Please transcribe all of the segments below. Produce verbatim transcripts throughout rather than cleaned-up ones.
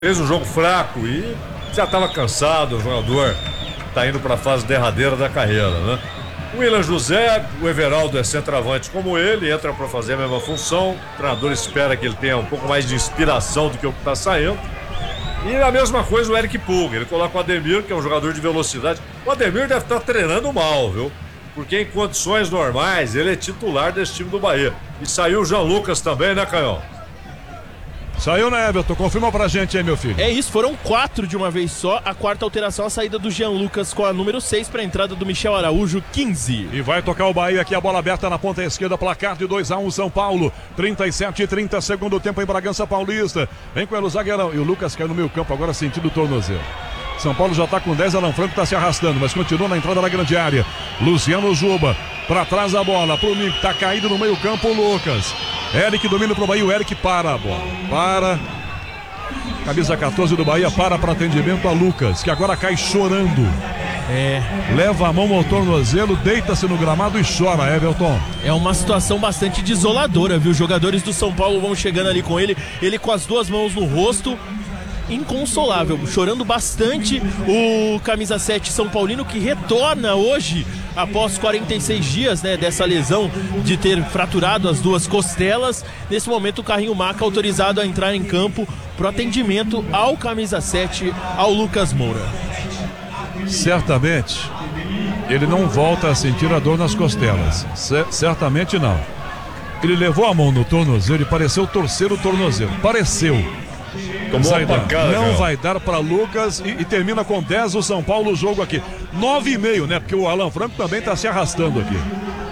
Fez um jogo fraco e já estava cansado, o jogador está indo para a fase derradeira da carreira, né? O William José, o Everaldo é centroavante como ele, entra para fazer a mesma função. O treinador espera que ele tenha um pouco mais de inspiração do que o que está saindo. E a mesma coisa o Eric Pulga, ele coloca o Ademir, que é um jogador de velocidade. O Ademir deve estar treinando mal, viu? Porque em condições normais ele é titular desse time do Bahia. E saiu o Jean Lucas também, né, Canhão? Saiu, né, Everton? Confirma pra gente aí, meu filho. É isso, foram quatro de uma vez só. A quarta alteração, a saída do Jean Lucas com a número seis para a entrada do Michel Araújo, quinze. E vai tocar o Bahia aqui, a bola aberta na ponta esquerda, placar de dois a um São Paulo. trinta e sete e trinta, segundo tempo em Bragança Paulista. Vem com ele o zagueirão. E o Lucas caiu no meio campo agora sentindo o tornozelo. São Paulo já tá com dez, Alan Franco tá se arrastando, mas continua na entrada da grande área. Luciano Juba, pra trás a bola, pro Mico, tá caído no meio campo o Lucas. Eric domina pro Bahia, o Eric para a bola. Para. Camisa quatorze do Bahia para para atendimento a Lucas, que agora cai chorando. É. Leva a mão ao tornozelo, deita-se no gramado e chora, Everton. É uma situação bastante desoladora, viu? Os jogadores do São Paulo vão chegando ali com ele, ele com as duas mãos no rosto, inconsolável, chorando bastante. O camisa sete São Paulino, que retorna hoje após quarenta e seis dias, né, dessa lesão de ter fraturado as duas costelas. Nesse momento o carrinho Maca autorizado a entrar em campo pro atendimento ao camisa sete, ao Lucas Moura. Certamente ele não volta a sentir a dor nas costelas, C- certamente não. Ele levou a mão no tornozelo e pareceu torcer o tornozelo, pareceu. Tomou uma pancada, não cara. vai dar para Lucas e, e termina com dez o São Paulo o jogo aqui. nove e meio, né? Porque o Alan Franco também está se arrastando aqui.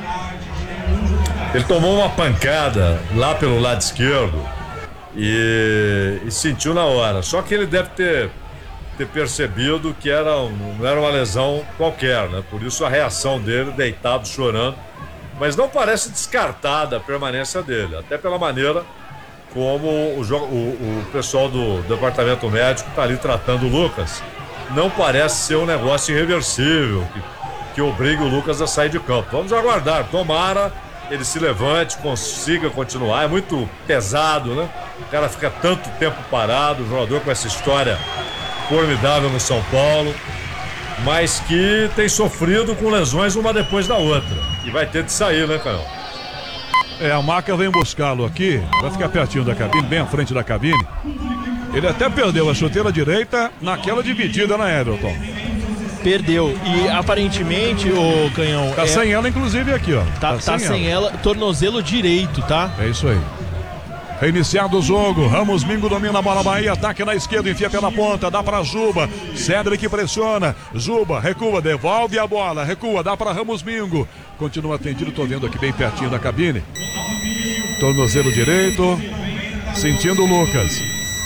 Ele tomou uma pancada lá pelo lado esquerdo e, e sentiu na hora. Só que ele deve ter, ter percebido que era, não era uma lesão qualquer, né? Por isso a reação dele, deitado, chorando. Mas não parece descartada a permanência dele, até pela maneira como o, o, o pessoal do departamento médico está ali tratando o Lucas. Não parece ser um negócio irreversível que, que obrigue o Lucas a sair de campo. Vamos aguardar, tomara ele se levante, consiga continuar. É muito pesado, né? O cara fica tanto tempo parado, o jogador com essa história formidável no São Paulo, mas que tem sofrido com lesões uma depois da outra. E vai ter de sair, né, Canhão? É, a Maca vem buscá-lo aqui, vai ficar pertinho da cabine, bem à frente da cabine. Ele até perdeu a chuteira direita naquela dividida na Everton. Perdeu, e aparentemente o Canhão... Tá é... sem ela, inclusive, aqui, ó. Tá, tá, tá sem, sem ela. ela, tornozelo direito, tá? É isso aí. Reiniciado o jogo, Ramos Mingo domina a bola, Bahia, ataque na esquerda, enfia pela ponta, dá pra Juba, Cedric pressiona, Juba recua, devolve a bola, recua, dá pra Ramos Mingo, continua atendido, tô vendo aqui bem pertinho da cabine, tornozelo direito, sentindo o Lucas,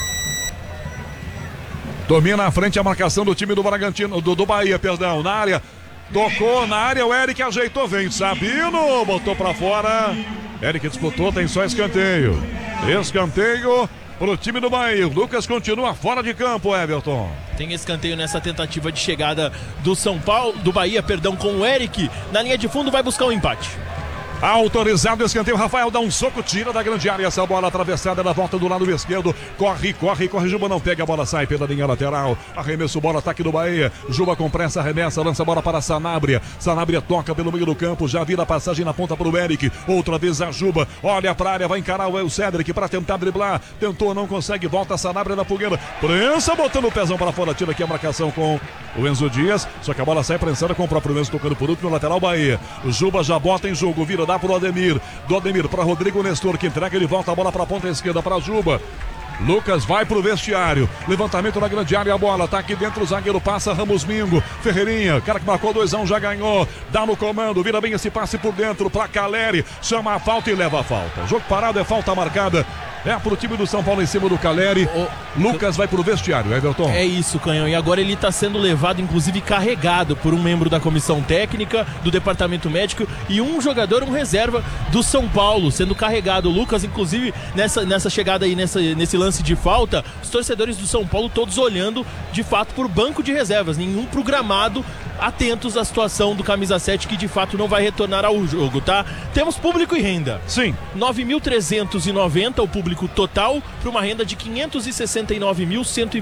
domina à frente a marcação do time do Bragantino, do, do Bahia, perdão, na área, tocou na área, o Eric ajeitou, vem Sabino, botou pra fora, Eric disputou, tem só escanteio. Escanteio pro time do Bahia. O Lucas continua fora de campo, Everton. Tem escanteio nessa tentativa de chegada do São Paulo, do Bahia, perdão, com o Eric. Na linha de fundo vai buscar um empate. Autorizado o escanteio, Rafael dá um soco, tira da grande área essa bola atravessada na volta do lado esquerdo, corre, corre, corre, Juba não pega, a bola sai pela linha lateral, arremesso, bola, ataque do Bahia, Juba com pressa, arremessa, lança a bola para Sanabria, Sanabria toca pelo meio do campo, já vira a passagem na ponta para o Eric, outra vez a Juba, olha para a área, vai encarar o Cedric para tentar driblar, tentou, não consegue, volta a Sanabria na fogueira, prensa, botando o pezão para fora, tira aqui a marcação com o Enzo Dias, só que a bola sai prensada com o próprio Enzo tocando por último, lateral Bahia, o Juba já bota em jogo, vira, dá pro Ademir, do Ademir para Rodrigo Nestor, que entrega, ele volta a bola para a ponta esquerda para Juba, Lucas vai pro vestiário, levantamento na grande área, a bola tá aqui dentro, o zagueiro passa, Ramos Mingo, Ferreirinha, cara que marcou dois a um, já ganhou, dá no comando, vira bem esse passe por dentro para Caleri, chama a falta e leva a falta, jogo parado, é falta marcada, é pro time do São Paulo em cima do Caleri. O... Lucas vai pro vestiário, Everton. É isso, Canhão, e agora ele tá sendo levado, inclusive carregado por um membro da comissão técnica, do departamento médico e um jogador, um reserva do São Paulo, sendo carregado. O Lucas, inclusive, nessa, nessa chegada aí, nessa, nesse lance de falta, os torcedores do São Paulo todos olhando, de fato, pro banco de reservas, nenhum programado atentos à situação do camisa sete, que de fato não vai retornar ao jogo, tá? Temos público e renda. Sim. nove mil trezentos e noventa o público total, para uma renda de quinhentos e sessenta e nove mil cento e